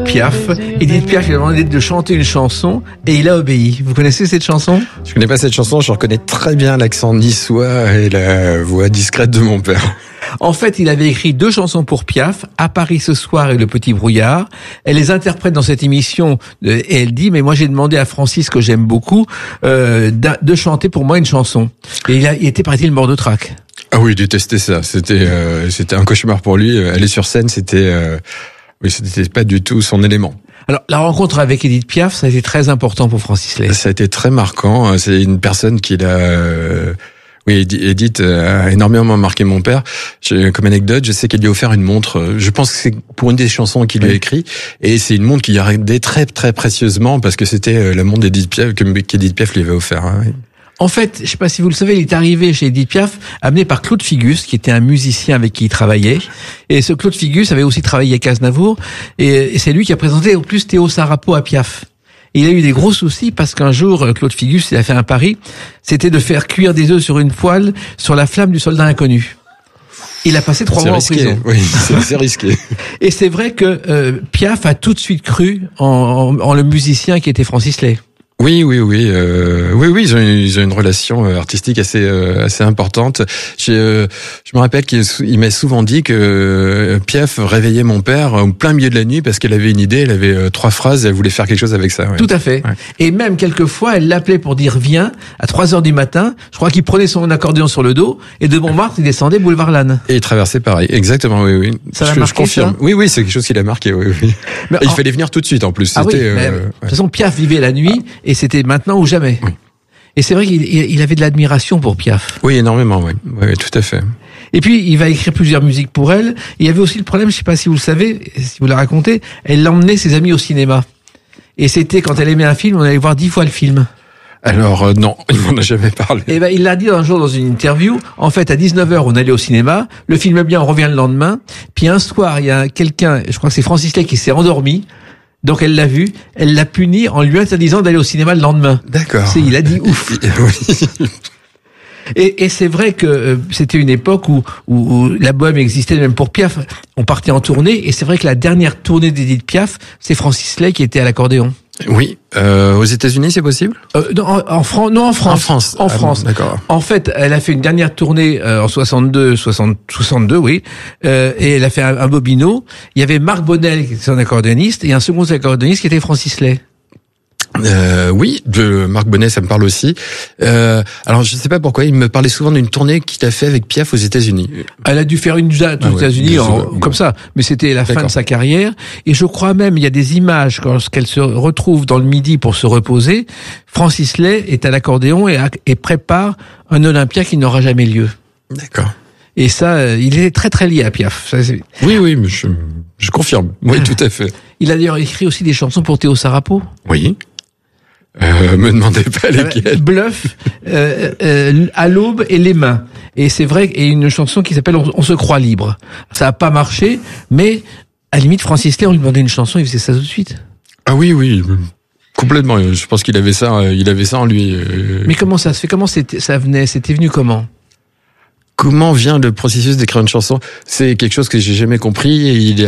Piaf. Édith Piaf lui a demandé de chanter une chanson et il a obéi. Vous connaissez cette chanson ? Je connais pas cette chanson, je reconnais très bien l'accent niçois et la voix discrète de mon père. En fait, il avait écrit 2 chansons pour Piaf, À Paris ce soir et Le Petit Brouillard. Elle les interprète dans cette émission et elle dit, mais moi j'ai demandé à Francis, que j'aime beaucoup, de chanter pour moi une chanson. Et il était, paraît-il, mort de trac. Ah oui, il détestait ça. C'était un cauchemar pour lui. Aller sur scène, c'était pas du tout son élément. Alors, la rencontre avec Édith Piaf, ça a été très important pour Francis Lay. Ça a été très marquant. C'est une personne qui oui, Édith a énormément marqué mon père. Comme anecdote, je sais qu'elle lui a offert une montre. Je pense que c'est pour une des chansons qu'il lui a écrit. Et c'est une montre qu'il gardait très, très précieusement parce que c'était la montre d'Édith Piaf qu'Édith Piaf lui avait offert. Oui. En fait, je sais pas si vous le savez, il est arrivé chez Édith Piaf, amené par Claude Figus, qui était un musicien avec qui il travaillait. Et ce Claude Figus avait aussi travaillé avec Aznavour. Et c'est lui qui a présenté au plus Théo Sarapo à Piaf. Et il a eu des gros soucis parce qu'un jour, Claude Figus, il a fait un pari, c'était de faire cuire des œufs sur une poêle sur la flamme du soldat inconnu. Il a passé 3 mois en prison. Oui, c'est risqué. Et c'est vrai que Piaf a tout de suite cru en le musicien qui était Francis Lay. Oui, ils ont une relation artistique assez importante. Je me rappelle qu'il m'a souvent dit que Piaf réveillait mon père au plein milieu de la nuit parce qu'elle avait une idée, elle avait 3 phrases et elle voulait faire quelque chose avec ça. Ouais. Tout à fait. Ouais. Et même quelquefois, elle l'appelait pour dire viens à 3h du matin. Je crois qu'il prenait son accordéon sur le dos et de Montmartre, il descendait boulevard Lannes. Et il traversait pareil. Exactement, oui. Ça l'a marqué, je confirme. Ça oui, c'est quelque chose qui l'a marqué, oui. Mais il fallait venir tout de suite en plus. Ah de toute façon, Piaf vivait la nuit. Et c'était maintenant ou jamais. Oui. Et c'est vrai qu'il avait de l'admiration pour Piaf. Oui, énormément, oui, tout à fait. Et puis, il va écrire plusieurs musiques pour elle. Il y avait aussi le problème, je sais pas si vous le savez, si vous la racontez, elle emmenait ses amis au cinéma. Et c'était, quand elle aimait un film, on allait voir 10 fois le film. Alors, non, il m'en a jamais parlé. Et il l'a dit un jour dans une interview. En fait, à 19h, on allait au cinéma. Le film est bien, on revient le lendemain. Puis un soir, il y a quelqu'un, je crois que c'est Francis Lay, qui s'est endormi. Donc elle l'a vu, elle l'a puni en lui interdisant d'aller au cinéma le lendemain. D'accord. Il a dit ouf. Oui. Et c'est vrai que c'était une époque où la bohème existait même pour Piaf. On partait en tournée et c'est vrai que la dernière tournée d'Édith Piaf, c'est Francis Lay qui était à l'accordéon. Oui, aux États-Unis, c'est possible ? Non, en France. En France. D'accord. En fait, elle a fait une dernière tournée en 62, oui, et elle a fait un bobino. Il y avait Marc Bonnel qui était son accordéoniste et un second accordéoniste qui était Francis Lay. Oui, de Marc Bonnet, ça me parle aussi. Alors, je ne sais pas pourquoi, il me parlait souvent d'une tournée qu'il a fait avec Piaf aux États-Unis. Elle a dû faire une date aux États-Unis comme ça, mais c'était la fin de sa carrière. Et je crois même, il y a des images lorsqu'elle se retrouve dans le Midi pour se reposer. Francis Lay est à l'accordéon et prépare un Olympia qui n'aura jamais lieu. D'accord. Et ça, il est très très lié à Piaf. Ça, oui, mais je confirme. Oui, tout à fait. Il a d'ailleurs écrit aussi des chansons pour Théo Sarapo. Oui. Me demandez pas lesquelles. Bluff, à l'aube et les mains. Et c'est vrai, et une chanson qui s'appelle On se croit libre. Ça a pas marché, mais à la limite, Francis Lay, on lui demandait une chanson, il faisait ça tout de suite. Ah oui. Complètement. Je pense qu'il avait ça en lui. Mais comment ça se fait? C'était venu comment? Comment vient le processus d'écrire une chanson? C'est quelque chose que j'ai jamais compris. Il y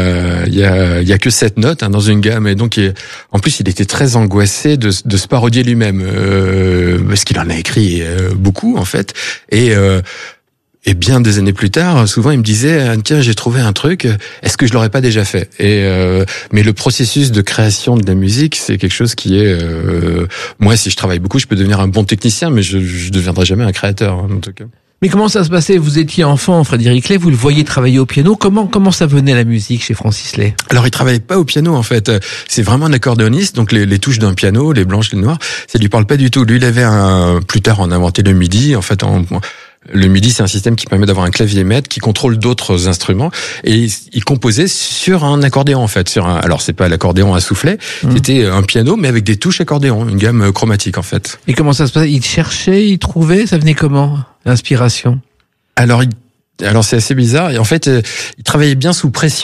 a que 7 notes dans une gamme, et donc en plus il était très angoissé de se parodier lui-même, parce qu'il en a écrit beaucoup en fait. Et bien des années plus tard, souvent il me disait tiens, j'ai trouvé un truc, est-ce que je l'aurais pas déjà fait? Mais le processus de création de la musique, c'est quelque chose qui est moi, si je travaille beaucoup, je peux devenir un bon technicien, mais je deviendrai jamais un créateur en tout cas. Mais comment ça se passait? Vous étiez enfant, Frédéric Lay, vous le voyez travailler au piano. Comment ça venait la musique chez Francis Lay? Alors, il travaillait pas au piano, en fait. C'est vraiment un accordéoniste, donc les touches d'un piano, les blanches, les noires, ça lui parle pas du tout. Lui, il avait plus tard, on a inventé le MIDI. En fait, le MIDI, c'est un système qui permet d'avoir un clavier maître qui contrôle d'autres instruments, et il composait sur un accordéon en fait, alors c'est pas l'accordéon à soufflet, c'était un piano mais avec des touches accordéon, une gamme chromatique en fait. Et comment ça se passait? Il cherchait, il trouvait, ça venait comment, l'inspiration? Alors c'est assez bizarre, et en fait il travaillait bien sous pression.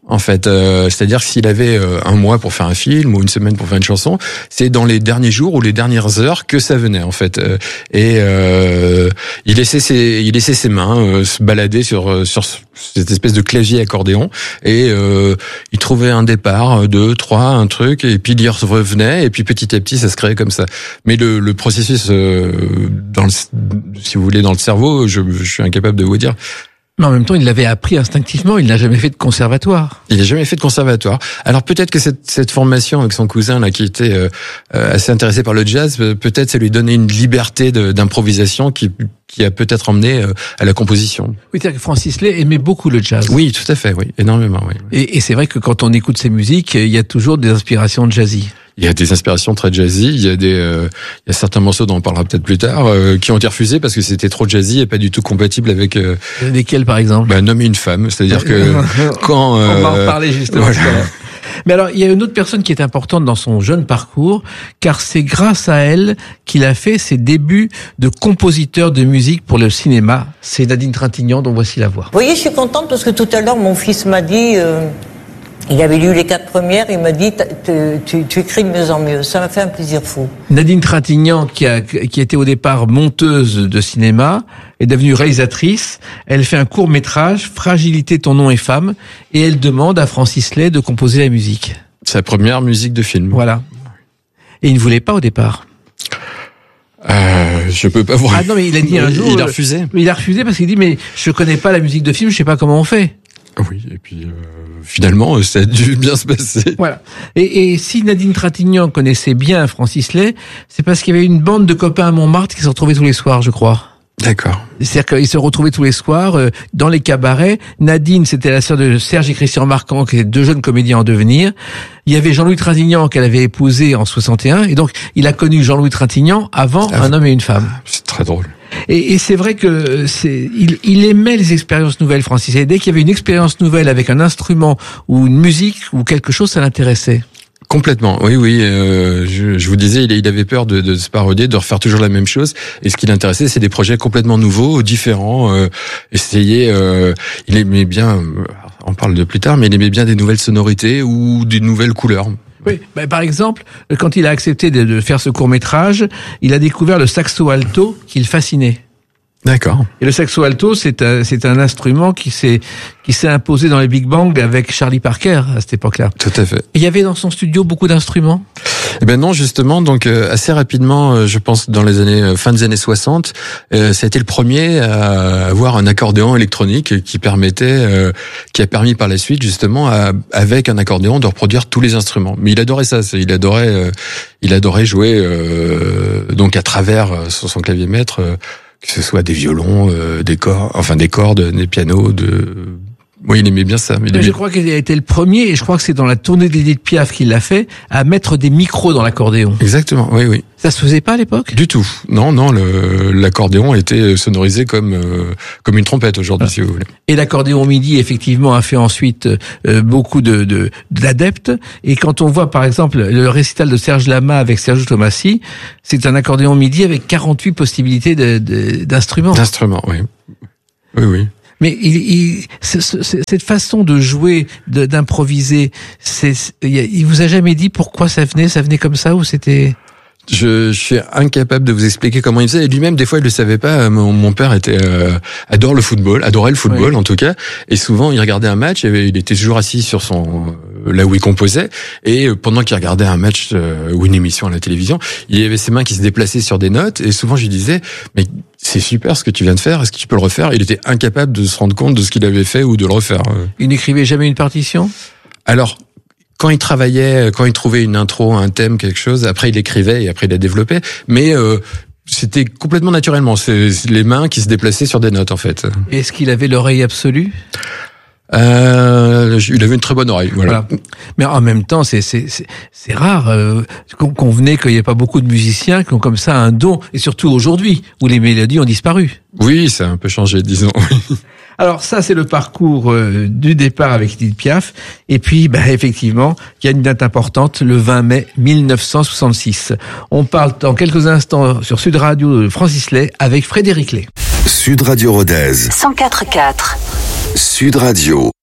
En fait, c'est-à-dire que s'il avait un mois pour faire un film ou une semaine pour faire une chanson, c'est dans les derniers jours ou les dernières heures que ça venait en fait. Et il laissait ses mains se balader sur cette espèce de clavier accordéon et il trouvait un départ, 2, 3, un truc et puis il y revenait et puis petit à petit ça se créait comme ça. Mais le processus si vous voulez dans le cerveau, je suis incapable de vous dire. Mais en même temps, il l'avait appris instinctivement. Il n'a jamais fait de conservatoire. Il n'a jamais fait de conservatoire. Alors peut-être que cette formation avec son cousin là, qui était assez intéressé par le jazz, peut-être ça lui donnait une liberté d'improvisation qui a peut-être emmené à la composition. Oui, c'est-à-dire que Francis Lay aimait beaucoup le jazz. Oui, tout à fait, oui, énormément, oui. Et c'est vrai que quand on écoute ses musiques, il y a toujours des inspirations jazzy. Il y a des inspirations très jazzy. Il y a certains morceaux dont on parlera peut-être plus tard qui ont été refusés parce que c'était trop jazzy et pas du tout compatible avec. Lesquels, par exemple? Un homme et une femme. C'est-à-dire que quand on va en parler justement. Voilà. Mais alors, il y a une autre personne qui est importante dans son jeune parcours, car c'est grâce à elle qu'il a fait ses débuts de compositeur de musique pour le cinéma. C'est Nadine Trintignant, dont voici la voix. Vous voyez, je suis contente parce que tout à l'heure, mon fils m'a dit, il avait lu les 4 premières, il m'a dit, tu écris de mieux en mieux. Ça m'a fait un plaisir fou. Nadine Trintignant, qui était au départ monteuse de cinéma, est devenue réalisatrice. Elle fait un court-métrage, Fragilité, ton nom est femme, et elle demande à Francis Lay de composer la musique. Sa première musique de film. Voilà. Et il ne voulait pas au départ. Je peux pas voir. Ah non, mais il a dit un jour. Il a refusé. Il a refusé parce qu'il dit, mais je connais pas la musique de film, je sais pas comment on fait. Oui, et puis finalement, ça a dû bien se passer. Voilà. Et si Nadine Trintignant connaissait bien Francis Lay, c'est parce qu'il y avait une bande de copains à Montmartre qui se retrouvaient tous les soirs, je crois. D'accord. C'est-à-dire qu'ils se retrouvaient tous les soirs dans les cabarets. Nadine, c'était la sœur de Serge et Christian Marquand, qui étaient 2 jeunes comédiens en devenir. Il y avait Jean-Louis Trintignant qu'elle avait épousé en 61, et donc il a connu Jean-Louis Trintignant avant Un homme et une femme. C'est très drôle. Et c'est vrai que il aimait les expériences nouvelles, Francis. Et dès qu'il y avait une expérience nouvelle avec un instrument ou une musique ou quelque chose, ça l'intéressait. Complètement, oui. Je vous disais, il avait peur de se parodier, de refaire toujours la même chose. Et ce qui l'intéressait, c'est des projets complètement nouveaux, différents. Il aimait bien, on parle de plus tard, mais il aimait bien des nouvelles sonorités ou des nouvelles couleurs. Oui, par exemple, quand il a accepté de faire ce court-métrage, il a découvert le saxo alto qui le fascinait. D'accord. Et le saxo alto, c'est un instrument qui s'est imposé dans les Big Bang avec Charlie Parker à cette époque-là. Tout à fait. Et il y avait dans son studio beaucoup d'instruments? Eh ben non, justement, donc assez rapidement, je pense dans les fin des années 60, ça a été le premier à avoir un accordéon électronique qui a permis par la suite justement avec un accordéon de reproduire tous les instruments. Mais il adorait ça, il adorait jouer donc à travers son clavier maître. Que ce soit des violons, des cordes, des pianos, Oui, il aimait bien ça. Je crois qu'il a été le premier, et je crois que c'est dans la tournée d'Édith Piaf qu'il l'a fait, à mettre des micros dans l'accordéon. Exactement, oui. Ça se faisait pas à l'époque? Du tout. Non, l'accordéon était sonorisé comme une trompette aujourd'hui, si vous voulez. Et l'accordéon MIDI, effectivement, a fait ensuite beaucoup d'adeptes. Et quand on voit, par exemple, le récital de Serge Lama avec Sergio Tomassi, c'est un accordéon MIDI avec 48 possibilités d'instruments. D'instruments, oui. Oui. Mais cette façon de jouer, d'improviser, il vous a jamais dit pourquoi ça venait comme ça, ou c'était... Je suis incapable de vous expliquer comment il faisait. Et lui-même, des fois, il le savait pas. Mon père adorait le football, oui. En tout cas. Et souvent, il regardait un match. Il était toujours assis sur là où il composait. Et pendant qu'il regardait un match ou une émission à la télévision, il y avait ses mains qui se déplaçaient sur des notes. Et souvent, je lui disais, mais c'est super ce que tu viens de faire. Est-ce que tu peux le refaire? Il était incapable de se rendre compte de ce qu'il avait fait ou de le refaire. Il n'écrivait jamais une partition? Alors, quand il travaillait, quand il trouvait une intro, un thème, quelque chose, après il écrivait et après il a développé. Mais c'était complètement naturellement. C'est les mains qui se déplaçaient sur des notes, en fait. Est-ce qu'il avait l'oreille absolue? Il avait une très bonne oreille, voilà. Mais en même temps, c'est rare. Convenez qu'il n'y a pas beaucoup de musiciens qui ont comme ça un don, et surtout aujourd'hui, où les mélodies ont disparu. Oui, ça a un peu changé, disons. Alors ça, c'est le parcours du départ avec Édith Piaf. Et puis, effectivement, il y a une date importante, le 20 mai 1966. On parle dans quelques instants sur Sud Radio de Francis Lay avec Frédéric Lay. Sud Radio Rodez. 104.4. Sud Radio.